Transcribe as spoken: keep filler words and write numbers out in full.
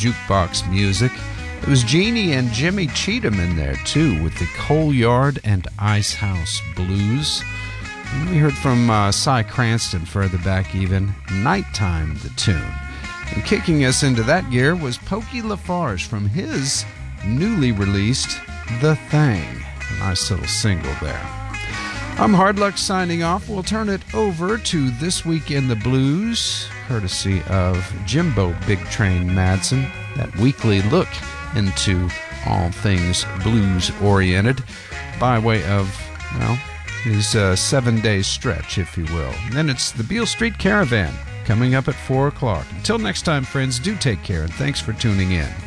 jukebox music. It was Jeannie and Jimmy Cheatham in there, too, with the Coal Yard and Ice House Blues. And we heard from uh, Cy Cranston further back even, Nighttime, the tune. And kicking us into that gear was Pokey LaFarge from his newly released The Thing. A nice little single there. I'm Hard Luck signing off. We'll turn it over to This Week in the Blues, courtesy of Jimbo Big Train Madsen, that weekly look into all things blues-oriented by way of, well, his uh, seven-day stretch, if you will. And then it's the Beale Street Caravan coming up at four o'clock. Until next time, friends, do take care, and thanks for tuning in.